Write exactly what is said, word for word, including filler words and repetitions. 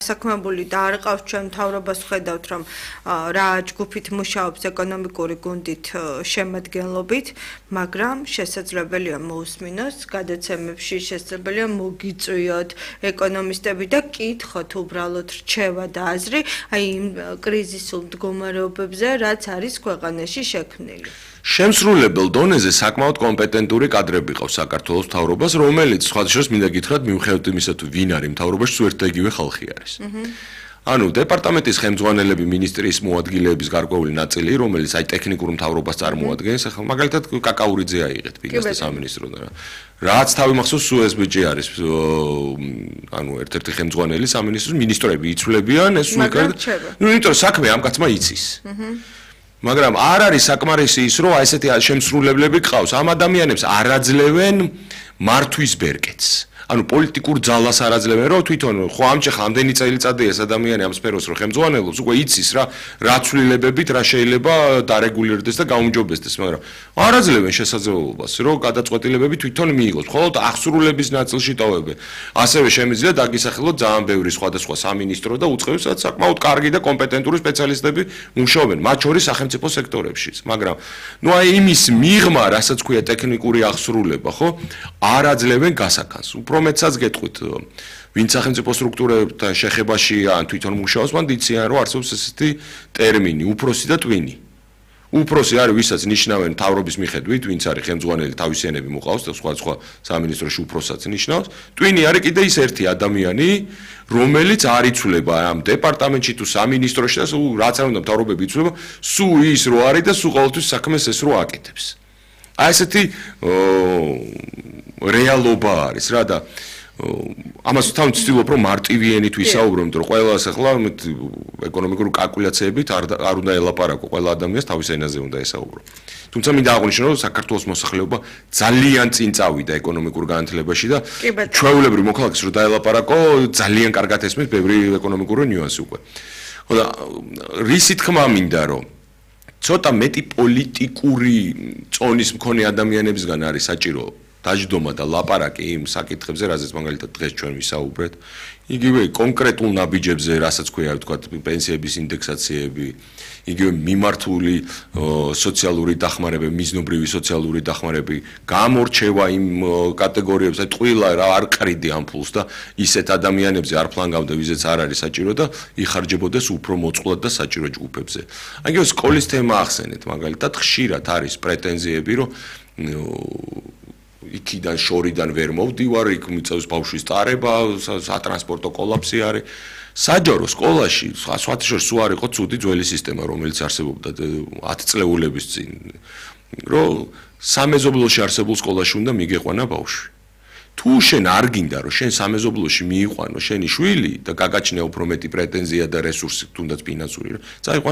საქმებული და არ ყავს ჩვენ მთავრობას ხედავთ რომ რა ჯგუფით მუშაობს ეკონომიკური გუნდით შემადგენლობით, მაგრამ შესაძლებელია მოусმინოს გადაცემებში, შესაძლებელია მოგიწვიოთ ეკონომისტები და კითხოთ უბრალოდ რჩევა და აზრი აი იმ კრიზისულ მდგომარეობებზე, რაც არის ქვეყანაში შექმნილი. შემსრულებელ დონეზე საკმაოდ კომპეტენტური კადრები ყავს საქართველოს მთავრობას, რომელიც სხვა შორის მინდა გითხრათ, მიუხედავად იმისა, თუ ვინ არის მთავრობაში, სულ ერთ და იგივე ხალხი არის. ანუ დეპარტამენტის ხელმძღვანელები, მინისტრის მოადგილეების გარკვეული ნაწილი, რომელიც აი ტექნიკურ მთავრობას წარმოადგენს, ახლა მაგალითად კაკაურიძე აიღეთ ფინანსთა სამინისტროდან. რაც თავი მახსოვს სულ ეს ბიჭი არის, ანუ ერთ-ერთი ხელმძღვანელი სამინისტროს მინისტრები იცვლებიან, ეს სულ იქნება. ნუ იმიტომ საქმე ამ კაცმა იცის. მაგრამ არ არის საკმარისი ის, რომ აი ესეთი შემსრულებლები გყავს. ამ ადამიანებს არ აძლევენ მართვის ბერკეტს. ანუ პოლიტიკურ ძალას არ აძლევენ, რომ თვითონ ხო ამჭახა ამდენი წელიწადი ეს ადამიანი ამ სფეროს რო ხელმძღვანელობს, უკვე იცის რა რა ცვლილებებით რა შეიძლება დარეგულირდეს და გაუმჯობესდეს, მაგრამ არ აძლევენ შესაძლებლობას, რომ გადაწყვეტილებები თვითონ მიიღოს. მხოლოდ აღსრულების ნაწილში ტოვებენ. ასევე შემიძლია დაგისახელოთ ძალიან ბევრი სხვადასხვა სამინისტრო და უწყების საკმაოდ კარგი და კომპეტენტური სპეციალისტები მუშაობენ, მათ შორის სახელმწიფო სექტორებშიც, მაგრამ ნუ აი იმის მიღმა, რასაც ქვია ტექნიკური აღსრულება, ხო? არ აძლევენ გასახანს. უფრო მეცაც გეტყვით, ვინც სახელმწიფო სტრუქტურებთან შეხებაში ან თვითონ მუშაობს, მან იციან, რომ არსებობს ესეთი ტერმინი, უფროსი და ტვინი. უფროსი არის, ვისაც ნიშნავენ მთავრობის მიხედვით, ვინც არის ხელმძღვანელი, თავისიანები მოყავს და სხვა სხვა სამინისტროში უფროსაც ნიშნავს. ტვინი არის კიდე ის ერთი ადამიანი, რომელიც არ იცვლება ამ დეპარტამენტში თუ სამინისტროში და სულ რაც არ უნდა მთავრობები იცვლება, სულ ის რო არის და სულ ყოველთვის საქმეს ეს რო აკეთებს. აი ესეთი რეალობა არის რა და ამას თან ვცდილობ რომ მარტივიენით ვისაუბროთ, რომ ყველას ახლა ეკონომიკური კალკულაციებით არ არ უნდა ელაპარაკო, ყველა ადამიანს თავის ენაზე უნდა ესაუბრო. თუმცა მინდა აღვნიშნო, რომ საქართველოს მოსახლეობა ძალიან წინ წავიდა ეკონომიკურ განათლებაში და ჩვეულებრივ მოქალაქეს რო დაელაპარაკო, ძალიან კარგად ესმის ბევრი ეკონომიკური ნიუანსი უკვე. ხო და რისი თქმა მინდა რომ ცოტა მეტი პოლიტიკური წონის მქონე ადამიანებისგან არის საჭირო დაждდომა და ლაპარაკი იმ საკითხებზე, რაზეც მაგალითად დღეს ჩვენ ვისაუბრეთ, იგივე კონკრეტულ ნაბიჯებზე, რასაც ქვია, ვთქვათ, პენსიების ინდექსაციები, იგივე მიმართული სოციალური დახმარებები, მიზნობრივი სოციალური დახმარებები, გამორჩევა იმ კატეგორიებზე, ტყუილა რა არ ყრიდი ამ ფულს და ისეთ ადამიანებზე არ ფლანგავდა, ვიზეც არ არის საჭირო და იხარჯებოდეს უფრო მოწყვლად და საჭირო ჯგუფებზე. იგივე სკოლის თემა ახსენეთ, მაგალითად, ხშირად არის პრეტენზიები, რომ იქიდან შორიდან ვერ მოვდივარ, იქ მიწევს ბავშვის ტარება, სატრანსპორტო კოლაფსი არის. საჯარო სკოლაში, სხვათა შორის სულ არ იყო ცუდი ძველი სისტემა, რომელიც არსებობდა ათწლეულების წინ, რომ სამეზობლოში არსებულ სკოლაში უნდა მიგეყვანა ბავშვი. თუ შენ არ გინდა, რომ შენ სამეზობლოში მიიყვანო შენი შვილი და გაგაჩნია უფრო მეტი პრეტენზია და რესურსი, თუნდაც ფინანსური, წაიყვანე